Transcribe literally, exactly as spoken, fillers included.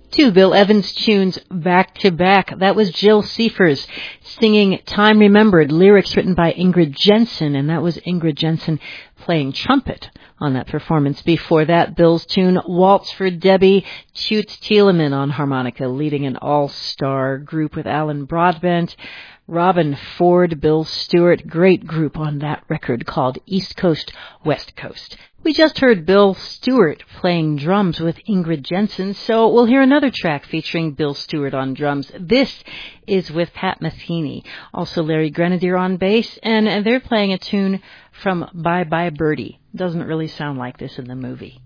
Two Bill Evans tunes back to back. That was Jill Seifers singing Time Remembered, lyrics written by Ingrid Jensen, and that was Ingrid Jensen playing trumpet on that performance. Before that, Bill's tune Waltz for Debbie, Toots Thielemann on harmonica, leading an all-star group with Alan Broadbent, Robin Ford, Bill Stewart, great group on that record called East Coast, West Coast. We just heard Bill Stewart playing drums with Ingrid Jensen, so we'll hear another track featuring Bill Stewart on drums. This is with Pat Metheny, also Larry Grenadier on bass, and they're playing a tune from Bye Bye Birdie. Doesn't really sound like this in the movie.